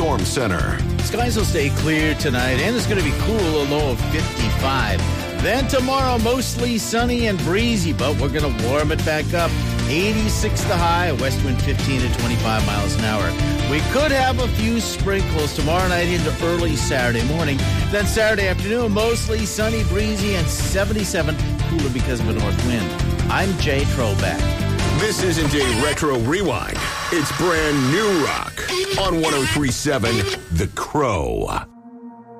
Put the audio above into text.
Storm Center. Skies will stay clear tonight, and it's going to be cool, a low of 55. Then tomorrow, mostly sunny and breezy, but we're going to warm it back up. 86 the high, west wind 15 to 25 miles an hour. We could have a few sprinkles tomorrow night into early Saturday morning. Then Saturday afternoon, mostly sunny, breezy, and 77, cooler because of a north wind. I'm Jay Trollback. This isn't a retro rewind. It's brand new rock on 103.7 The Crow.